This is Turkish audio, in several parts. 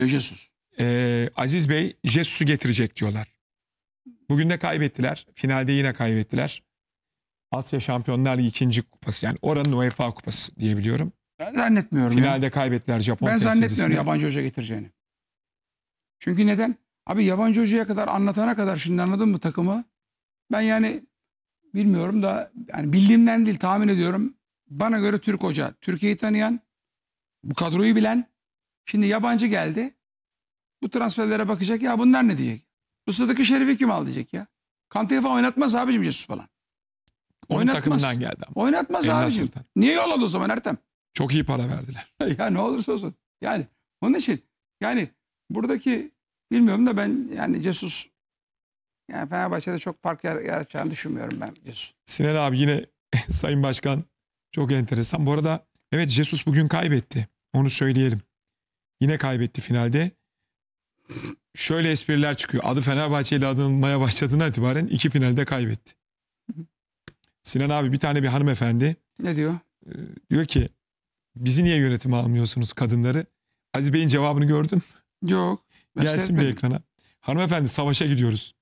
Jesus. Aziz Bey Jesus'u getirecek diyorlar. Bugün de kaybettiler. Finalde yine kaybettiler. Asya Şampiyonlar Ligi 2. kupası, yani oranın UEFA kupası diyebiliyorum. Ben zannetmiyorum Finalde ya. kaybettiler Japon Ben temsilcisine. zannetmiyorum yabancı hoca getireceğini. Çünkü neden? Abi yabancı hocaya kadar anlatana kadar şimdi anladın mı takımı? Ben yani bilmiyorum da yani bildiğimden değil tahmin ediyorum. Bana göre Türk hoca. Türkiye'yi tanıyan, bu kadroyu bilen. Şimdi yabancı geldi. Bu transferlere bakacak, ya bunlar ne diyecek? Bu Sıdıkı Şerif'i kim al diyecek ya. Kante'yi falan oynatmaz abicim Jesus falan. Onun Oynatmaz. takımından geldi ama. Oynatmaz El abicim. Nasır'dan. Niye yolladı o zaman Ertem? Çok iyi para verdiler. Ya ne olursa olsun. Yani onun için yani buradaki bilmiyorum da ben yani Jesus, yani Fenerbahçe'de çok fark yaratacağını düşünmüyorum ben Jesus. Sinan abi yine Sayın Başkan çok enteresan. Bu arada evet, Jesus bugün kaybetti. Onu söyleyelim. Yine kaybetti finalde. Şöyle espriler çıkıyor. Adı Fenerbahçe ile adılmaya başladığına itibaren 2 finalde kaybetti. Sinan abi, bir tane bir hanımefendi Ne diyor? diyor ki bizi niye yönetime almıyorsunuz kadınları? Aziz Bey'in cevabını gördüm. Yok. Ben Gelsin bir seyretmedim. ekrana. Hanımefendi, savaşa gidiyoruz.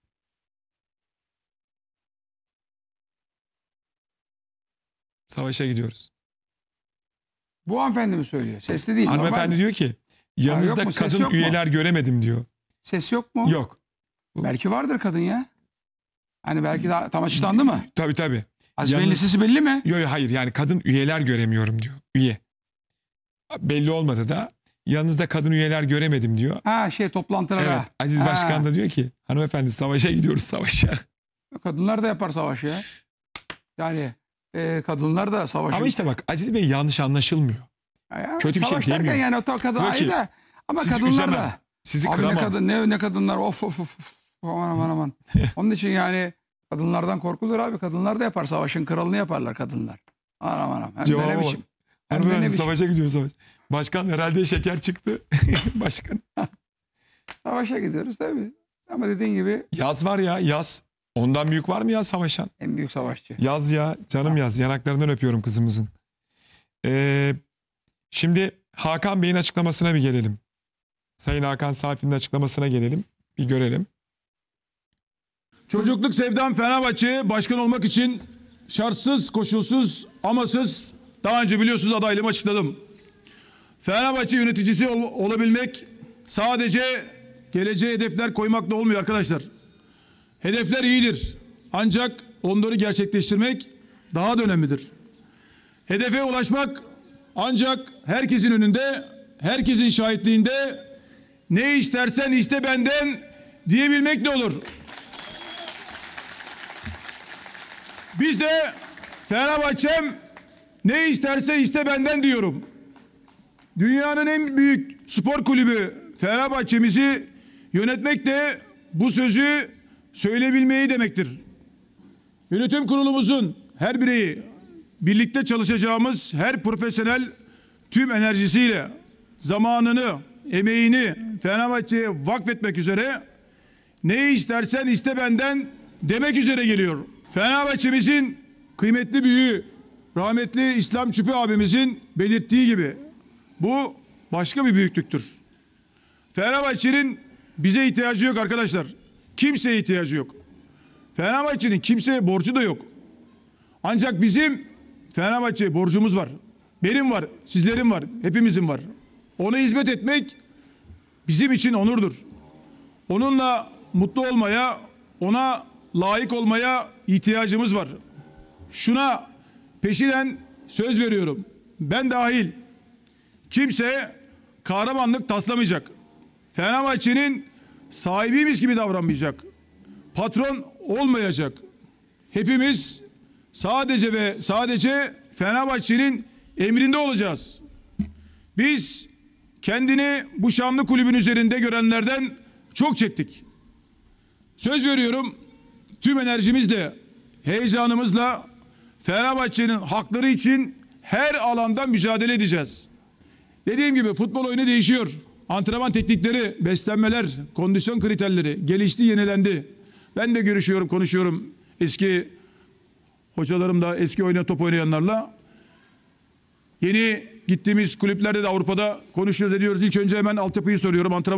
Savaşa gidiyoruz. Bu hanımefendi mi söylüyor? Sesli değil. Hanımefendi normal. diyor ki yanınızda yok mu? Ses kadın yok mu? üyeler göremedim diyor. Ses yok mu? Yok. Belki vardır kadın ya. Hani belki daha tam açıklandı mı? Tabii tabii. Aziz Bey'in Yalnız- listesi belli mi? Yok hayır, yani kadın üyeler göremiyorum diyor. Üye. Belli olmadı da yanınızda kadın üyeler göremedim diyor. Ha toplantılara. Evet, Aziz Ha. Başkan da diyor ki hanımefendi savaşa gidiyoruz, savaşa. Kadınlar da yapar savaş ya. Yani kadınlar da savaşı. Ama işte bak, Aziz Bey yanlış anlaşılmıyor. Ya, kötü bir şey savaş derken demiyor. yani o kadın Diyor ki, ayrı da. Ama sizi kadınlar üzemem, da. sizi Abi kıramam. ne kadın ne kadınlar of. Aman aman. Onun için yani kadınlardan korkulur abi. Kadınlar da yapar, savaşın kralını yaparlar kadınlar. Aman. Hem de Cevaba ne bak. biçim. Hem de ne Hanımefendi biçim. savaşa gidiyoruz, savaş. Başkan herhalde şeker çıktı. Başkan. Savaşa gidiyoruz tabii. Ama dediğin gibi Yaz var ya, yaz. Ondan büyük var mı ya savaşan? en büyük savaşçı. Yaz ya canım, yaz. Yanaklarından öpüyorum kızımızın. Şimdi Hakan Bey'in açıklamasına bir gelelim. Sayın Hakan Safi'nin açıklamasına gelelim. Bir görelim. Çocukluk sevdam Fenerbahçe'ye başkan olmak için şartsız, koşulsuz, amasız daha önce biliyorsunuz adaylığımı açıkladım. Fenerbahçe yöneticisi olabilmek sadece geleceğe hedefler koymakla olmuyor arkadaşlar. Hedefler iyidir. Ancak onları gerçekleştirmek daha da önemlidir. Hedefe ulaşmak ancak herkesin önünde, herkesin şahitliğinde ne istersen iste benden diyebilmekle olur. Biz de Fenerbahçe'm ne isterse iste benden diyorum. Dünyanın en büyük spor kulübü Fenerbahçe'mizi yönetmek de bu sözü söyleyebilmeyi demektir. Yönetim kurulumuzun her bireyi, birlikte çalışacağımız her profesyonel tüm enerjisiyle zamanını, emeğini Fenerbahçe'ye vakfetmek üzere ne istersen iste benden demek üzere geliyor. Fenerbahçe'mizin kıymetli büyüğü, rahmetli İslam Çüpü abimizin belirttiği gibi bu başka bir büyüklüktür. Fenerbahçe'nin bize ihtiyacı yok arkadaşlar. Kimseye ihtiyacı yok. Fenerbahçe'nin kimseye borcu da yok. Ancak bizim Fenerbahçe'ye borcumuz var. Benim var, sizlerin var, hepimizin var. Ona hizmet etmek bizim için onurdur. Onunla mutlu olmaya, ona layık olmaya ihtiyacımız var. Şuna peşinen söz veriyorum. Ben dahil kimse kahramanlık taslamayacak. Fenerbahçe'nin sahibiymiş gibi davranmayacak. Patron olmayacak. Hepimiz sadece ve sadece Fenerbahçe'nin emrinde olacağız. Biz kendini bu şanlı kulübün üzerinde görenlerden çok çektik. Söz veriyorum, tüm enerjimizle, heyecanımızla Fenerbahçe'nin hakları için her alanda mücadele edeceğiz. Dediğim gibi futbol oyunu değişiyor. Antrenman teknikleri, beslenmeler, kondisyon kriterleri gelişti, yenilendi. Ben de görüşüyorum, konuşuyorum eski hocalarımla, eski top oynayanlarla. Yeni gittiğimiz kulüplerde de Avrupa'da konuşuyoruz ediyoruz. İlk önce hemen altyapıyı soruyorum. Antrenman